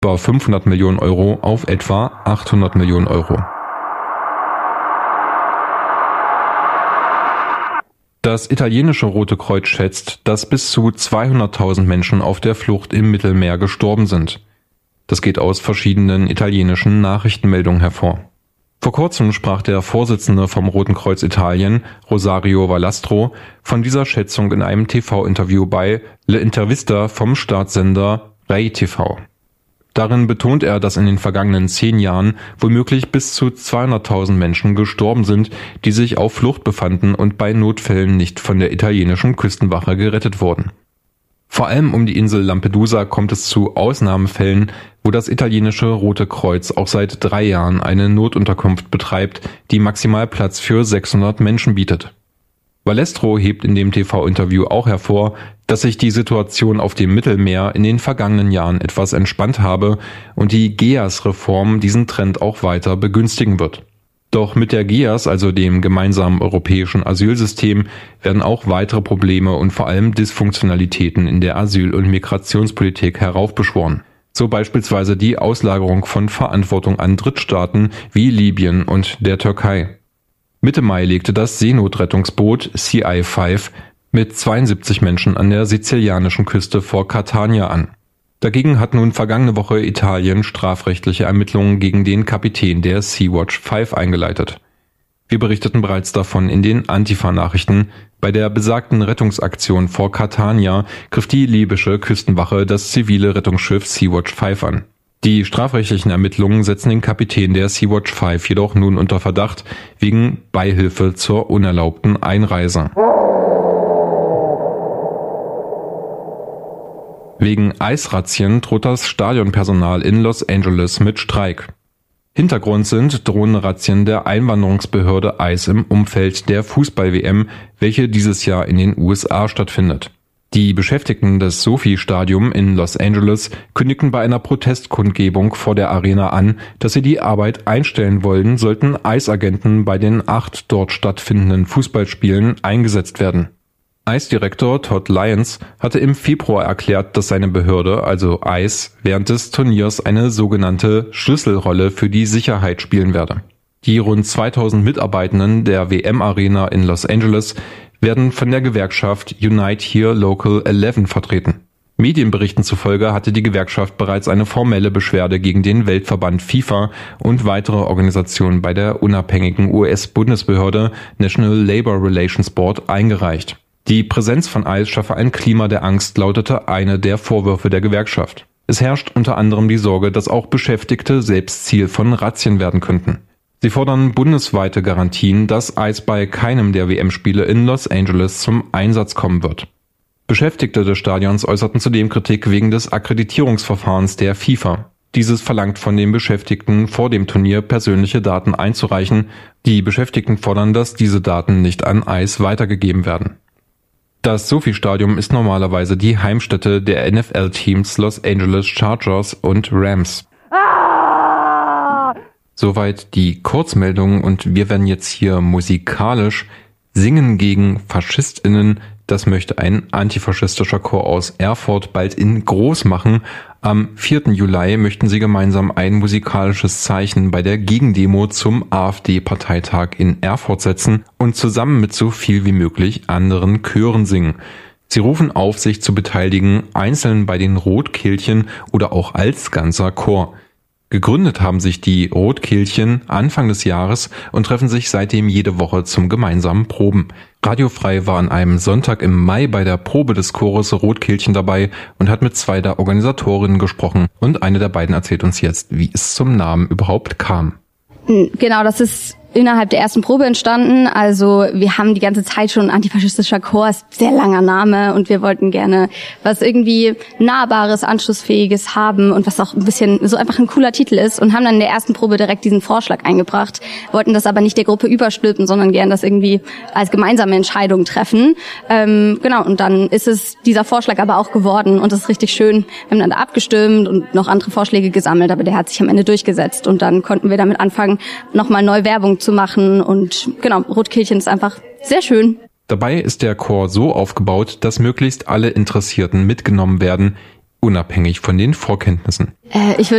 über 500 Millionen Euro auf etwa 800 Millionen Euro. Das italienische Rote Kreuz schätzt, dass bis zu 200.000 Menschen auf der Flucht im Mittelmeer gestorben sind. Das geht aus verschiedenen italienischen Nachrichtenmeldungen hervor. Vor kurzem sprach der Vorsitzende vom Roten Kreuz Italien, Rosario Valastro, von dieser Schätzung in einem TV-Interview bei Le Intervista vom Staatssender Rai TV. Darin betont er, dass in den vergangenen 10 Jahren womöglich bis zu 200.000 Menschen gestorben sind, die sich auf Flucht befanden und bei Notfällen nicht von der italienischen Küstenwache gerettet wurden. Vor allem um die Insel Lampedusa kommt es zu Ausnahmefällen, wo das italienische Rote Kreuz auch seit 3 Jahren eine Notunterkunft betreibt, die maximal Platz für 600 Menschen bietet. Valastro hebt in dem TV-Interview auch hervor, dass sich die Situation auf dem Mittelmeer in den vergangenen Jahren etwas entspannt habe und die GEAS-Reform diesen Trend auch weiter begünstigen wird. Doch mit der GEAS, also dem gemeinsamen europäischen Asylsystem, werden auch weitere Probleme und vor allem Dysfunktionalitäten in der Asyl- und Migrationspolitik heraufbeschworen. So beispielsweise die Auslagerung von Verantwortung an Drittstaaten wie Libyen und der Türkei. Mitte Mai legte das Seenotrettungsboot CI-5 mit 72 Menschen an der sizilianischen Küste vor Catania an. Dagegen hat nun vergangene Woche Italien strafrechtliche Ermittlungen gegen den Kapitän der Sea-Watch 5 eingeleitet. Wir berichteten bereits davon in den Antifa-Nachrichten. Bei der besagten Rettungsaktion vor Catania griff die libysche Küstenwache das zivile Rettungsschiff Sea-Watch 5 an. Die strafrechtlichen Ermittlungen setzen den Kapitän der Sea-Watch 5 jedoch nun unter Verdacht wegen Beihilfe zur unerlaubten Einreise. Wegen Eisrazzien droht das Stadionpersonal in Los Angeles mit Streik. Hintergrund sind drohende Razzien der Einwanderungsbehörde ICE im Umfeld der Fußball-WM, welche dieses Jahr in den USA stattfindet. Die Beschäftigten des SoFi-Stadium in Los Angeles kündigten bei einer Protestkundgebung vor der Arena an, dass sie die Arbeit einstellen wollen, sollten ICE-Agenten bei den 8 dort stattfindenden Fußballspielen eingesetzt werden. ICE-Direktor Todd Lyons hatte im Februar erklärt, dass seine Behörde, also ICE, während des Turniers eine sogenannte Schlüsselrolle für die Sicherheit spielen werde. Die rund 2000 Mitarbeitenden der WM-Arena in Los Angeles werden von der Gewerkschaft Unite Here Local 11 vertreten. Medienberichten zufolge hatte die Gewerkschaft bereits eine formelle Beschwerde gegen den Weltverband FIFA und weitere Organisationen bei der unabhängigen US-Bundesbehörde National Labor Relations Board eingereicht. Die Präsenz von ICE schaffe ein Klima der Angst, lautete eine der Vorwürfe der Gewerkschaft. Es herrscht unter anderem die Sorge, dass auch Beschäftigte selbst Ziel von Razzien werden könnten. Sie fordern bundesweite Garantien, dass ICE bei keinem der WM-Spiele in Los Angeles zum Einsatz kommen wird. Beschäftigte des Stadions äußerten zudem Kritik wegen des Akkreditierungsverfahrens der FIFA. Dieses verlangt von den Beschäftigten vor dem Turnier persönliche Daten einzureichen. Die Beschäftigten fordern, dass diese Daten nicht an ICE weitergegeben werden. Das SoFi-Stadion ist normalerweise die Heimstätte der NFL-Teams Los Angeles Chargers und Rams. Soweit die Kurzmeldung und wir werden jetzt hier musikalisch Singen gegen FaschistInnen. Das möchte ein antifaschistischer Chor aus Erfurt bald in groß machen. Am 4. Juli möchten sie gemeinsam ein musikalisches Zeichen bei der Gegendemo zum AfD-Parteitag in Erfurt setzen und zusammen mit so viel wie möglich anderen Chören singen. Sie rufen auf, sich zu beteiligen, einzeln bei den Rotkehlchen oder auch als ganzer Chor. Gegründet haben sich die Rotkehlchen Anfang des Jahres und treffen sich seitdem jede Woche zum gemeinsamen Proben. Radiofrei war an einem Sonntag im Mai bei der Probe des Chores Rotkehlchen dabei und hat mit 2 der Organisatorinnen gesprochen. Und eine der beiden erzählt uns jetzt, wie es zum Namen überhaupt kam. Genau, das ist innerhalb der ersten Probe entstanden. Also wir haben die ganze Zeit schon antifaschistischer Chor, ist sehr langer Name und wir wollten gerne was irgendwie Nahbares, Anschlussfähiges haben und was auch ein bisschen so einfach ein cooler Titel ist und haben dann in der ersten Probe direkt diesen Vorschlag eingebracht, wollten das aber nicht der Gruppe überstülpen, sondern gern das irgendwie als gemeinsame Entscheidung treffen. Genau, und dann ist es dieser Vorschlag aber auch geworden und das ist richtig schön. Wir haben dann da abgestimmt und noch andere Vorschläge gesammelt, aber der hat sich am Ende durchgesetzt und dann konnten wir damit anfangen, nochmal neu Werbung zu machen und genau, Rotkehlchen ist einfach sehr schön. Dabei ist der Chor so aufgebaut, dass möglichst alle Interessierten mitgenommen werden. unabhängig von den Vorkenntnissen? Ich würde